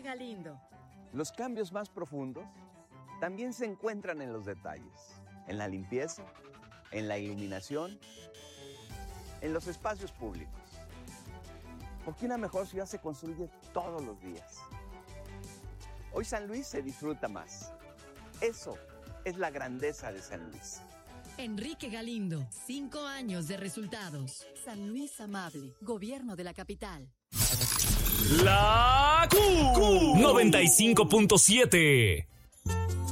Galindo. Los cambios más profundos también se encuentran en los detalles, en la limpieza, en la iluminación, en los espacios públicos. Porque una mejor ciudad se construye todos los días. Hoy San Luis se disfruta más. Eso es la grandeza de San Luis. Enrique Galindo, 5 años de resultados. San Luis Amable, Gobierno de la Capital. La Q 95.7.